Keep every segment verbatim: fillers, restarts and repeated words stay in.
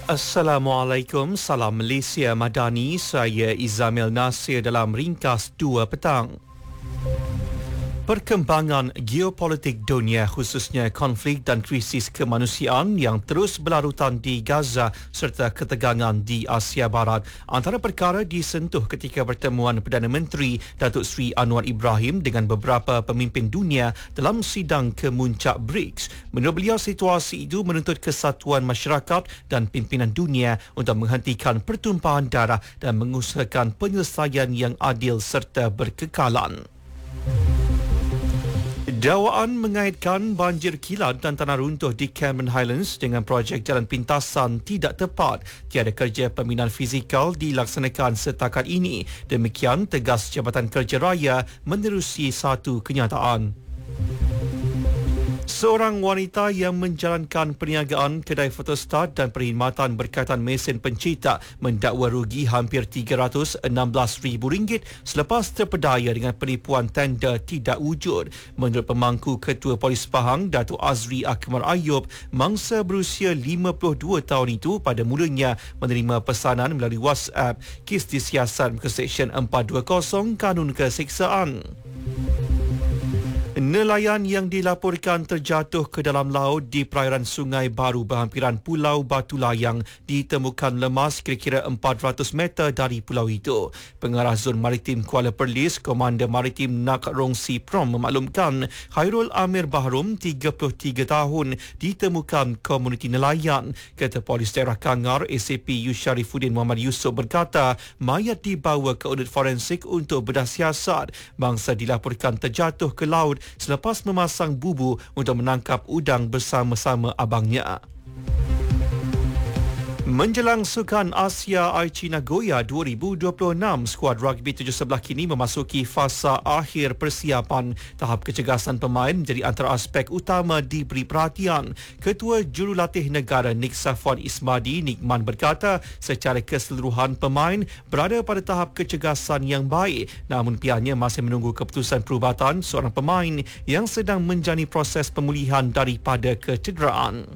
Assalamualaikum, salam Malaysia Madani, saya Izamil Nasir dalam ringkas dua petang. Perkembangan geopolitik dunia khususnya konflik dan krisis kemanusiaan yang terus berlarutan di Gaza serta ketegangan di Asia Barat antara perkara disentuh ketika pertemuan Perdana Menteri Datuk Seri Anwar Ibrahim dengan beberapa pemimpin dunia dalam sidang kemuncak B R I C S. Menurut beliau, situasi itu menuntut kesatuan masyarakat dan pimpinan dunia untuk menghentikan pertumpahan darah dan mengusahakan penyelesaian yang adil serta berkekalan. Dakwaan mengaitkan banjir kilat dan tanah runtuh di Cameron Highlands dengan projek jalan pintasan tidak tepat. Tiada kerja pembinaan fizikal dilaksanakan setakat ini. Demikian tegas Jabatan Kerja Raya menerusi satu kenyataan. Seorang wanita yang menjalankan perniagaan kedai fotostat dan perkhidmatan berkaitan mesin pencetak mendakwa rugi hampir tiga ratus enam belas ribu ringgit selepas terpedaya dengan penipuan tender tidak wujud. Menurut pemangku Ketua Polis Pahang, Datuk Azri Akmal Ayub, mangsa berusia lima puluh dua tahun itu pada mulanya menerima pesanan melalui WhatsApp. Kes disiasat ke Seksyen empat dua kosong Kanun Keseksaan. Nelayan yang dilaporkan terjatuh ke dalam laut di perairan Sungai Baru berhampiran Pulau Batu Layang ditemukan lemas kira-kira empat ratus meter dari pulau itu. Pengarah Zon Maritim Kuala Perlis, Komander Maritim Nak Rong Si Prom memaklumkan Khairul Amir Bahrum, tiga puluh tiga tahun, ditemukan komuniti nelayan. Ketua Polis Daerah Kangar A C P Yusyarifuddin Muhammad Yusof berkata mayat dibawa ke unit forensik untuk bedah siasat. Mangsa dilaporkan terjatuh ke laut selepas memasang bubu untuk menangkap udang bersama-sama abangnya. Menjelang Sukan Asia Aichi Nagoya dua ribu dua puluh enam, skuad rugby tujuh sebelah kini memasuki fasa akhir persiapan. Tahap kecergasan pemain menjadi antara aspek utama diberi perhatian. Ketua Jurulatih Negara Nik Safwan Ismadi Nikman berkata secara keseluruhan pemain berada pada tahap kecergasan yang baik, namun pihaknya masih menunggu keputusan perubatan seorang pemain yang sedang menjalani proses pemulihan daripada kecederaan.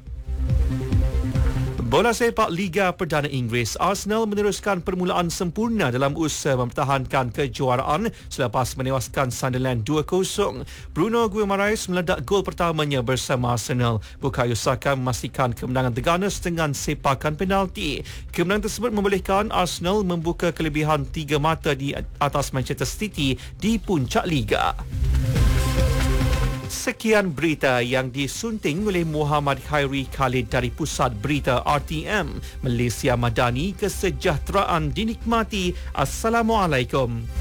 Bola sepak Liga Perdana Inggeris, Arsenal meneruskan permulaan sempurna dalam usaha mempertahankan kejuaraan selepas menewaskan Sunderland dua kosong. Bruno Guimaraes meledak gol pertamanya bersama Arsenal. Bukayo Saka memastikan kemenangan The Gunners dengan sepakan penalti. Kemenangan tersebut membolehkan Arsenal membuka kelebihan tiga mata di atas Manchester City di puncak Liga. Sekian berita yang disunting oleh Muhammad Khairi Khalid dari Pusat Berita R T M. Malaysia Madani, kesejahteraan dinikmati. Assalamualaikum.